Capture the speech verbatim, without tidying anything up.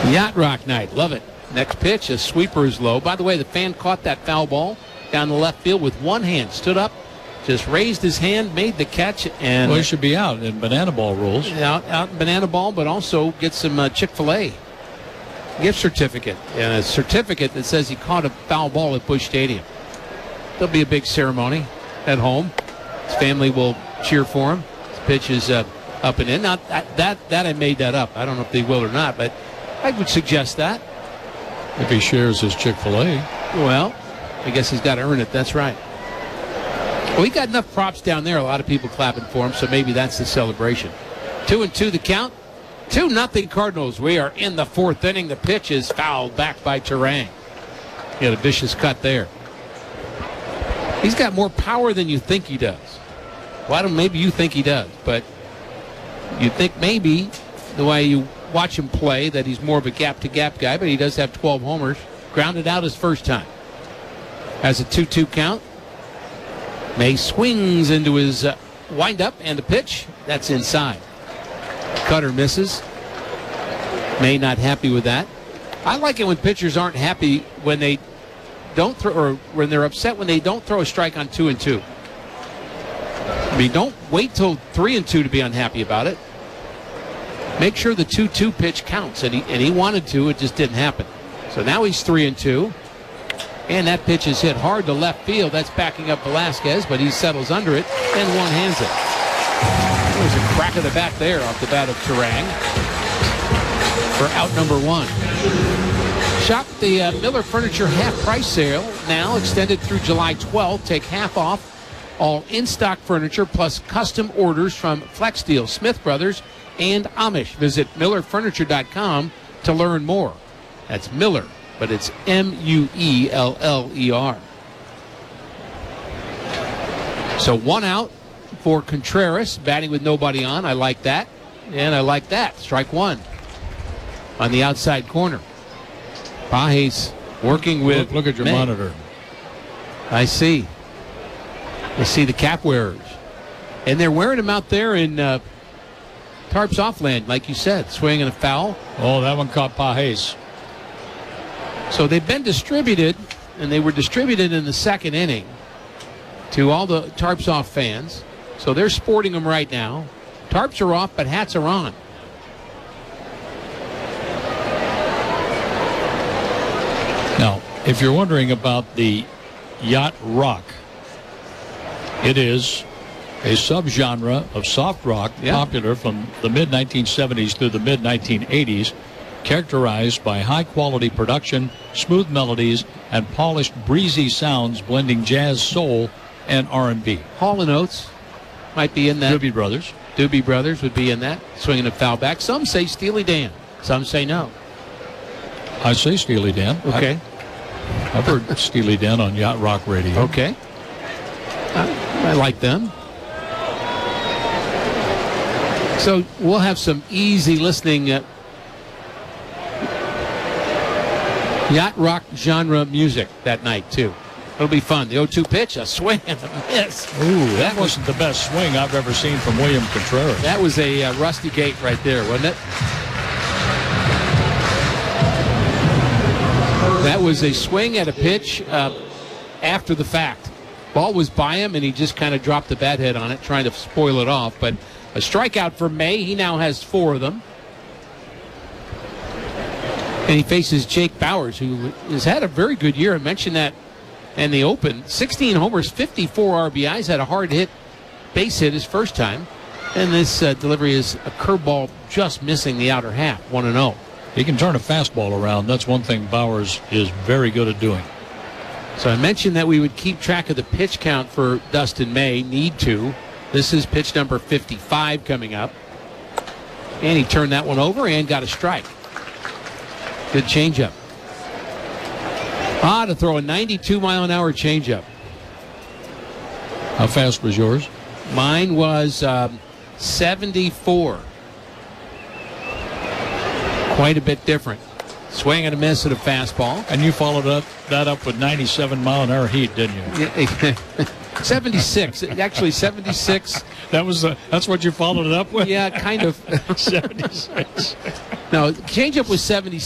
Yacht Rock night. Love it. Next pitch, a sweeper is low. By the way, the fan caught that foul ball down the left field with one hand. Stood up, just raised his hand, made the catch, and well, he should be out in banana ball rules. Out, out in banana ball, but also get some uh, Chick-fil-A gift certificate and a certificate that says he caught a foul ball at Busch Stadium. There'll be a big ceremony at home. His family will cheer for him. His pitch is uh, up and in. Now that, that that I made that up. I don't know if they will or not, but I would suggest that. If he shares his Chick-fil-A. Well, I guess he's got to earn it. That's right. Well, he got enough props down there. A lot of people clapping for him, so maybe that's the celebration. Two and two the count. Two nothing Cardinals. We are in the fourth inning. The pitch is fouled back by Turang. He had a vicious cut there. He's got more power than you think he does. Well, I don't, maybe you think he does, but you think maybe the way you watch him play that he's more of a gap-to-gap guy, but he does have twelve homers. Grounded out his first time. Has a two two count. May swings into his uh, windup and the pitch. That's inside. Cutter misses. May not happy with that. I like it when pitchers aren't happy when they don't throw, or when they're upset when they don't throw a strike on two and two. I mean, don't wait till three and two to be unhappy about it. Make sure the two two pitch counts, and he and he wanted to, it just didn't happen. So now he's three and two, and that pitch is hit hard to left field. That's backing up Velasquez, but he settles under it and one hands it. There's a crack of the bat there off the bat of Turang for out number one. Shop the uh, Miller Furniture half price sale now extended through July twelfth. Take half off all in-stock furniture plus custom orders from Flex Steel, Smith Brothers, and Amish. Visit Miller Furniture dot com to learn more. That's Miller, but it's M U E L L E R. So one out for Contreras, batting with nobody on. I like that. And I like that. Strike one on the outside corner. Pages working with Look, look at your May. monitor. I see. I see the cap wearers. And they're wearing them out there in uh, Tarps Offland, like you said, swinging a foul. Oh, that one caught Pages. So they've been distributed, and they were distributed in the second inning to all the Tarps Off fans. So they're sporting them right now. Tarps are off, but hats are on. Now, if you're wondering about the Yacht Rock, it is a subgenre of soft rock yeah. popular from the mid nineteen seventies through the mid nineteen eighties, characterized by high-quality production, smooth melodies, and polished, breezy sounds blending jazz, soul, and R and B. Hall and Oates might be in that. Doobie Brothers. Doobie Brothers would be in that, swinging a foul back. Some say Steely Dan. Some say no. I say Steely Dan. Okay. I, I've heard Steely Dan on Yacht Rock Radio. Okay. I, I like them. So we'll have some easy listening uh, Yacht Rock genre music that night, too. It'll be fun. The oh two pitch, a swing and a miss. Ooh, that wasn't the best swing I've ever seen from William Contreras. That was a uh, rusty gate right there, wasn't it? That was a swing at a pitch uh, after the fact. Ball was by him, and he just kind of dropped the bat head on it, trying to spoil it off. But a strikeout for May. He now has four of them. And he faces Jake Bowers, who has had a very good year. I mentioned that in the open. sixteen homers, fifty-four R B Is, had a hard hit, base hit his first time. And this uh, delivery is a curveball just missing the outer half, one and oh. He can turn a fastball around. That's one thing Bowers is very good at doing. So I mentioned that we would keep track of the pitch count for Dustin May. Need to. This is pitch number fifty-five coming up. And he turned that one over and got a strike. Good changeup. Ah, to throw a ninety-two mile an hour changeup. How fast was yours? Mine was um, seventy-four. Quite a bit different. Swing and a miss at a fastball. And you followed up that up with ninety-seven mile an hour heat, didn't you? seventy-six. Actually, seventy-six. That was the, that's what you followed it up with? Yeah, kind of. seventy-six. No, changeup was seventy-six.